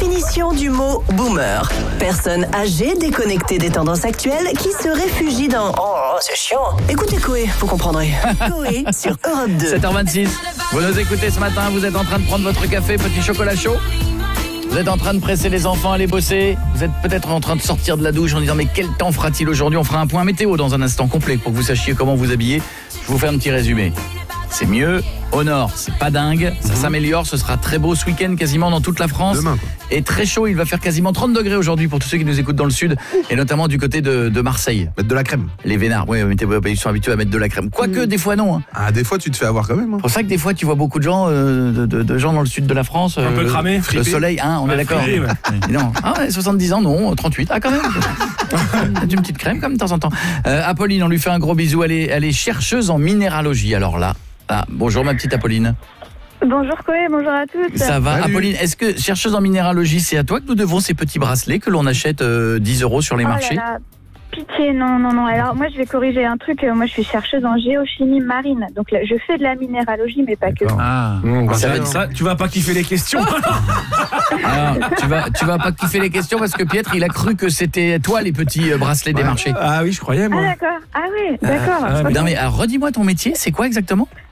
Définition du mot boomer. Personne âgée déconnectée des tendances actuelles qui se réfugie dans « Oh, c'est chiant ». Écoutez Coé, vous comprendrez. Coé sur Europe 2. 7h26. Vous nous écoutez ce matin, vous êtes en train de prendre votre café, petit chocolat chaud. Vous êtes en train de presser les enfants à aller bosser. Vous êtes peut-être en train de sortir de la douche en disant mais quel temps fera-t-il aujourd'hui? On fera un point météo dans un instant complet pour que vous sachiez comment vous habiller. Je vous fais un petit résumé. C'est mieux au nord, c'est pas dingue, ça s'améliore, ce sera très beau ce week-end quasiment dans toute la France. Demain, et très chaud, il va faire quasiment 30 degrés aujourd'hui pour tous ceux qui nous écoutent dans le sud et notamment du côté de Marseille. Mettre de la crème. Les vénards, oui, ils sont habitués à mettre de la crème. Quoique des fois non. Ah, des fois tu te fais avoir quand même. C'est pour ça que des fois tu vois beaucoup de gens, de gens dans le sud de la France. Un peu cramés, le fripés. soleil, hein, on est d'accord. Fripés, ouais. Non, 70 ans, non, 38, quand même. Une petite crème comme de temps en temps. Apolline, on lui fait un gros bisou, elle est chercheuse en minéralogie. Alors là, bonjour ma petite Apolline. Bonjour Coé, bonjour à tous. Ça va. Salut. Apolline, est-ce que chercheuse en minéralogie, c'est à toi que nous devons ces petits bracelets que l'on achète 10 € sur les marchés? Là là, pitié, non. Alors moi je vais corriger un truc, moi je suis chercheuse en géochimie marine. Donc là, je fais de la minéralogie mais pas que. Ah, Ça va être ça, tu vas pas kiffer les questions. alors, tu vas pas kiffer les questions parce que Pietre, il a cru que c'était toi les petits bracelets des marchés. Ah oui, je croyais Ah moi. d'accord, ah oui, d'accord. Ah, Ok. Non mais alors, redis-moi ton métier, c'est quoi exactement?